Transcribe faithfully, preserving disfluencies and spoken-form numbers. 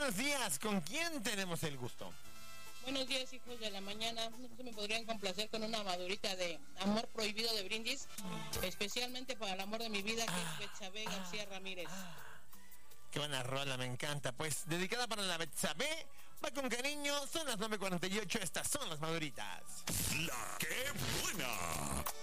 buenos días. ¿Con quién tenemos el gusto? Buenos días, hijos de la mañana. No se me podrían complacer con una madurita de Amor Prohibido de Brindis, especialmente para el amor de mi vida, que Ah, es Betsabe ah, García Ramírez. Ah, qué buena rola, me encanta. Pues dedicada para la Betsabe, va con cariño. Son las nueve cuarenta y ocho, estas son las maduritas. La que buena.